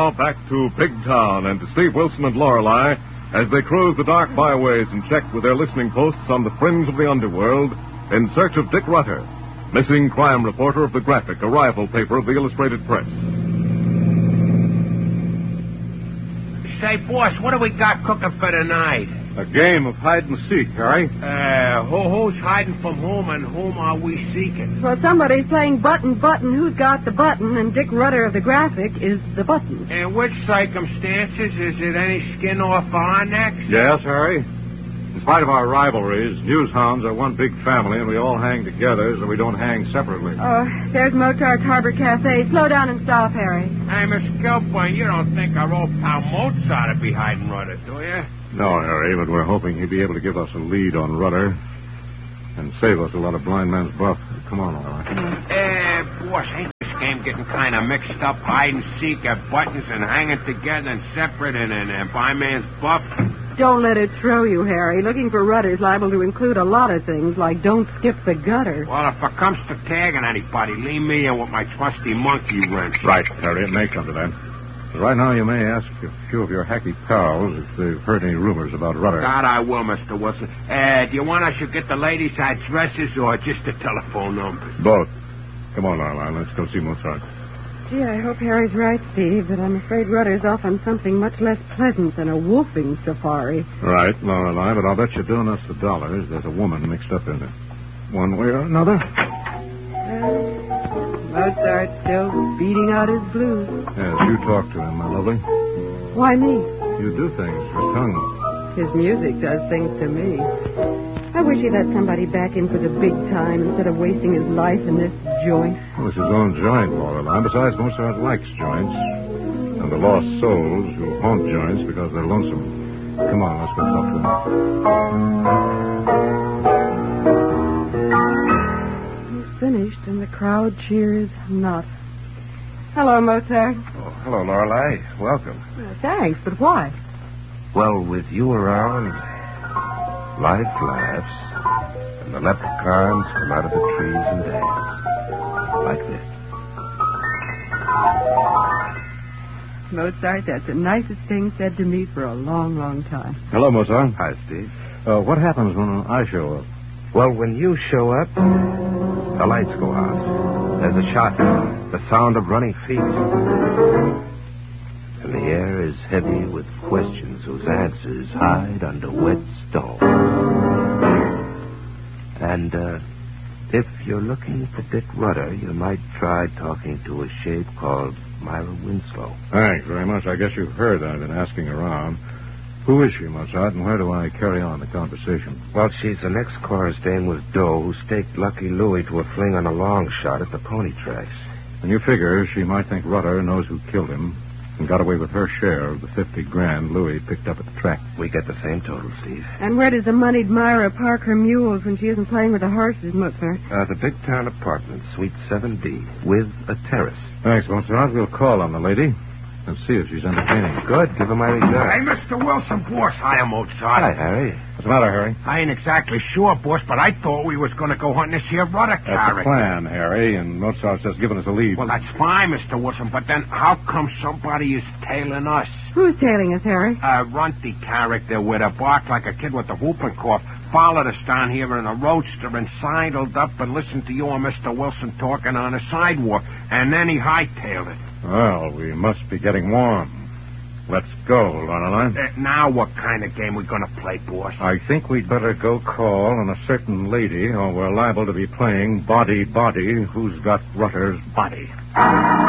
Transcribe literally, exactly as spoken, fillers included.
now, back to Big Town and to Steve Wilson and Lorelei as they cruise the dark byways and check with their listening posts on the fringe of the underworld in search of Dick Rutter, missing crime reporter of the Graphic, a rival paper of the Illustrated Press. Say, boss, what do we got cooking for tonight? A game of hide and seek, Harry. Uh, who, who's hiding from whom and whom are we seeking? Well, somebody's playing button, button, who's got the button, and Dick Rutter of the Graphic is the button. In which circumstances? Is it any skin off our necks? Yes, Harry. In spite of our rivalries, news hounds are one big family, and we all hang together so we don't hang separately. Oh, there's Mozart's Harbor Cafe. Slow down and stop, Harry. Hey, Miss Gilboyne, you don't think our old pal Mozart would be hiding Rutter, do you? No, Harry, but we're hoping he'd be able to give us a lead on Rutter and save us a lot of blind man's buff. Come on, all right. Uh, boss, ain't this game getting kind of mixed up? Hide and seek at buttons and hanging together and separate and, and, and blind man's buff? Don't let it throw you, Harry. Looking for Rutter's liable to include a lot of things, like don't skip the gutter. Well, if it comes to tagging anybody, leave me in with my trusty monkey wrench. Right, Harry, it may come to that. But right now you may ask a few of your hacky pals if they've heard any rumors about Rutter. God, I will, Mister Wilson. Uh, do you want us to get the ladies' addresses or just the telephone numbers? Both. Come on, Lorelei, let's go see Mozart. Gee, I hope Harry's right, Steve, but I'm afraid Rutter's off on something much less pleasant than a wolfing safari. Right, Lorelei, but I'll bet you're doing us the dollars. There's a woman mixed up in it. One way or another. Well, Mozart's still beating out his blues. Yes, you talk to him, my lovely. Why me? You do things for tongue. His music does things to me. I wish he'd let somebody back in for the big time instead of wasting his life in this joint. Well, it's his own joint, Lorelei. Besides, Mozart likes joints. And the lost souls who haunt joints because they're lonesome. Come on, let's go talk to him. He's finished, and the crowd cheers not. Hello, Mozart. Oh, hello, Lorelei. Welcome. Uh, thanks, but why? Well, with you around, life laughs, and the leprechauns come out of the trees and dance. Like this. Mozart, that's the nicest thing said to me for a long, long time. Hello, Mozart. Hi, Steve. Uh, what happens when I show up? Well, when you show up, the lights go out. There's a shot, the sound of running feet. And the air is heavy with questions whose answers hide under wet stone. And, uh, if you're looking for Dick Rutter, you might try talking to a shape called Myra Winslow. Thanks very much. I guess you've heard I've been asking around. Who is she, Mozart, and where do I carry on the conversation? Well, she's an ex-chorus dame with dough who staked Lucky Louie to a fling on a long shot at the pony tracks. And you figure she might think Rutter knows who killed him and got away with her share of the fifty grand Louie picked up at the track. We get the same total, Steve. And where does the moneyed Myra park her mules when she isn't playing with the horses, Mozart? Uh, the Big Town Apartment, Suite seven B, with a terrace. Thanks, Mozart. We'll call on the lady and see if she's entertaining. Good. Give her my Hey, regards. Mister Wilson, boss. Hi, Mozart. Hi, Harry. What's the matter, Harry? I ain't exactly sure, boss, but I thought we was going to go hunting this here Rutter That's the character. plan, Harry, and Mozart's just giving us a lead. Well, that's fine, Mister Wilson, but then how come somebody is tailing us? Who's tailing us, Harry? A runty character with a bark like a kid with a whooping cough followed us down here in a roadster and sidled up and listened to you and Mister Wilson talking on the sidewalk, and then he hightailed it. Well, we must be getting warm. Let's go, Lorelei. Uh, now what kind of game we going to play, boss? I think we'd better go call on a certain lady, or we're liable to be playing body, body, who's got Rutter's body.